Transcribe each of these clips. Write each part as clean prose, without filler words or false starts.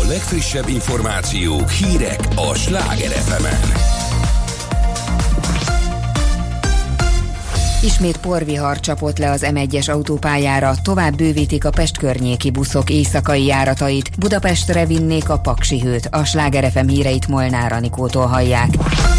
legfrissebb információk, hírek a Sláger FM-en. Ismét porvihar csapott le az M1-es autópályára, tovább bővítik a Pest környéki buszok éjszakai járatait, Budapestre vinnék a Paksi Hőt. A Sláger FM híreit Molnár Anikótól hallják.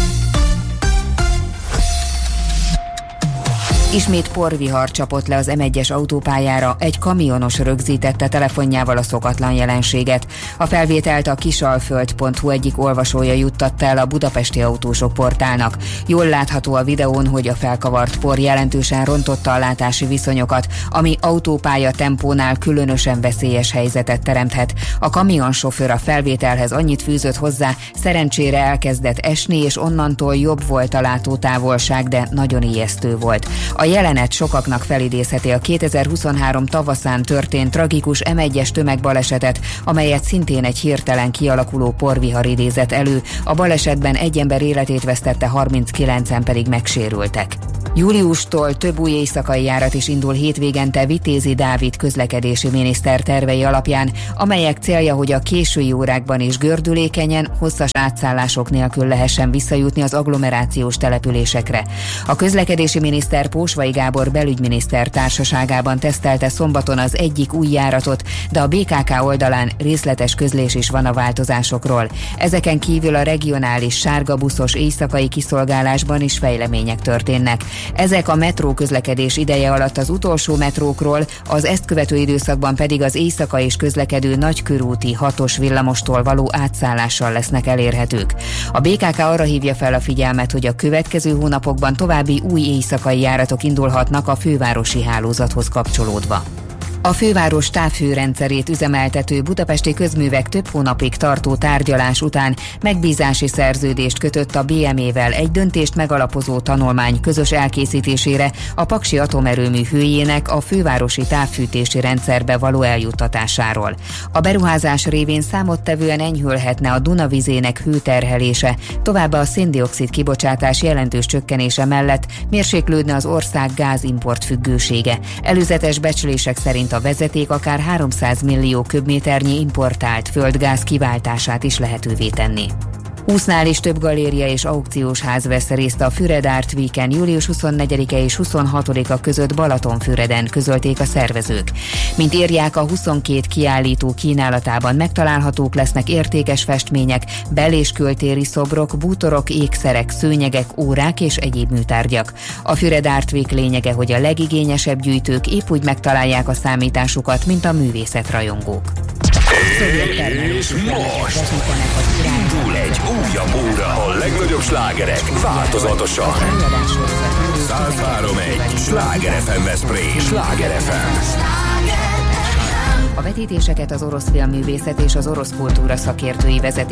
Ismét porvihar csapott le az M1-es autópályára, egy kamionos rögzítette telefonjával a szokatlan jelenséget. A felvételt a kisalföld.hu egyik olvasója juttatta el a budapesti autósok portálnak. Jól látható a videón, hogy a felkavart por jelentősen rontotta a látási viszonyokat, ami autópálya tempónál különösen veszélyes helyzetet teremthet. A kamionsofőr a felvételhez annyit fűzött hozzá, szerencsére elkezdett esni, és onnantól jobb volt a látótávolság, de nagyon ijesztő volt. A jelenet sokaknak felidézheti a 2023 tavaszán történt tragikus M1-es tömegbalesetet, amelyet szintén egy hirtelen kialakuló porvihar idézett elő. A balesetben egy ember életét vesztette, 39-en pedig megsérültek. Júliustól több új éjszakai járat is indul hétvégente Vitézi Dávid közlekedési miniszter tervei alapján, amelyek célja, hogy a késői órákban is gördülékenyen, hosszas átszállások nélkül lehessen visszajutni az agglomerációs településekre. A közlekedési miniszter Pósvai Gábor belügyminiszter társaságában tesztelte szombaton az egyik új járatot, de a BKK oldalán részletes közlés is van a változásokról. Ezeken kívül a regionális sárga buszos éjszakai kiszolgálásban is fejlemények történnek. Ezek a metró közlekedés ideje alatt az utolsó metrókról, az ezt követő időszakban pedig az éjszaka is közlekedő nagykörúti 6-os villamostól való átszállással lesznek elérhetők. A BKK arra hívja fel a figyelmet, hogy a következő hónapokban további új éjszakai járatok indulhatnak a fővárosi hálózathoz kapcsolódva. A főváros távhőrendszerét üzemeltető Budapesti Közművek több hónapig tartó tárgyalás után megbízási szerződést kötött a BME-vel egy döntést megalapozó tanulmány közös elkészítésére a Paksi atomerőmű hőjének a fővárosi távfűtési rendszerbe való eljuttatásáról. A beruházás révén számottevően enyhülhetne a Duna vizének hőterhelése, továbbá a szén-dioxid kibocsátás jelentős csökkenése mellett mérséklődne az ország gázimport függősége. Előzetes becslések szerint a vezeték akár 300 millió köbméternyi importált földgáz kiváltását is lehetővé tenni. 20-nál is több galéria és aukciós ház vesz részt a Füred Art Weekend július 24-e és 26-a között Balatonfüreden, közölték a szervezők. Mint írják, a 22 kiállító kínálatában megtalálhatók lesznek értékes festmények, bel- és kültéri szobrok, bútorok, ékszerek, szőnyegek, órák és egyéb műtárgyak. A Füred Art Week lényege, hogy a legigényesebb gyűjtők épp úgy megtalálják a számításukat, mint a művészetrajongók. És most indul egy újabb óra, a legnagyobb slágerek változatosan. 103.1 Sláger FM Veszprém. Sláger FM. A vetítéseket az orosz filmművészet és az orosz kultúra szakértői vezetik.